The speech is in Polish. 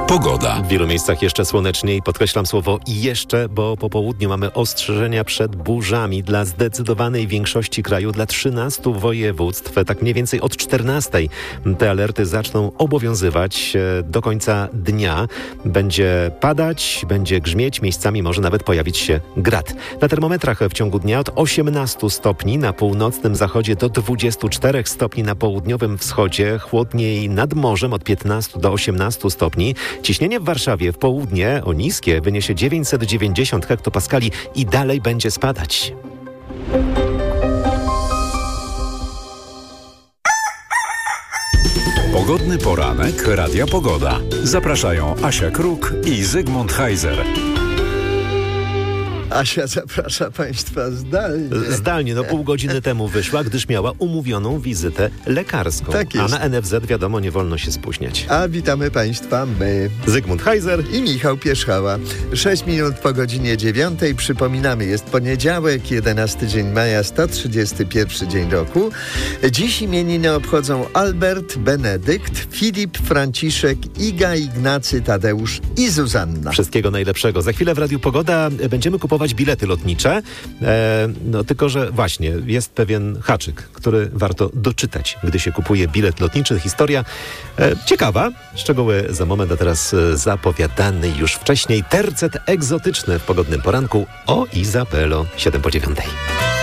Pogoda. W wielu miejscach jeszcze słoneczniej, podkreślam słowo jeszcze, bo po południu mamy ostrzeżenia przed burzami dla zdecydowanej większości kraju, dla 13 województw. Tak mniej więcej od 14 te alerty zaczną obowiązywać do końca dnia. Będzie padać, będzie grzmieć, miejscami może nawet pojawić się grad. Na termometrach w ciągu dnia od 18 stopni na północnym zachodzie do 24 stopni na południowym wschodzie, chłodniej nad morzem od 15 do 18 stopni. Ciśnienie w Warszawie w południe o niskie wyniesie 990 hektopaskali i dalej będzie spadać. Pogodny poranek Radia Pogoda. Zapraszają Asia Kruk i Zygmunt Heiser. Asia zaprasza Państwa zdalnie. Zdalnie, pół godziny temu wyszła, gdyż miała umówioną wizytę lekarską. Tak jest. A na NFZ wiadomo, nie wolno się spóźniać. A witamy Państwa my, Zygmunt Heiser i Michał Pierzchała. 6 minut po godzinie 9. Przypominamy, jest poniedziałek, 11 dzień maja, 131 dzień roku. Dziś imieniny obchodzą Albert, Benedykt, Filip, Franciszek, Iga, Ignacy, Tadeusz i Zuzanna. Wszystkiego najlepszego. Za chwilę w Radiu Pogoda będziemy kupować bilety lotnicze, tylko że właśnie jest pewien haczyk, który warto doczytać, gdy się kupuje bilet lotniczy. Historia ciekawa, szczegóły za moment, a teraz zapowiadany już wcześniej tercet egzotyczny w pogodnym poranku o Izabelo, 7 po 9.